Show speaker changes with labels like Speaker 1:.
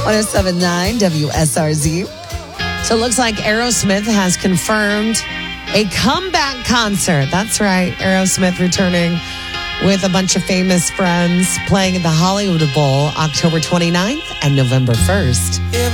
Speaker 1: 1079 WSRZ. So it looks like Aerosmith has confirmed a comeback concert. That's right. Aerosmith returning with a bunch of famous friends playing at the Hollywood Bowl October 29th and November 1st.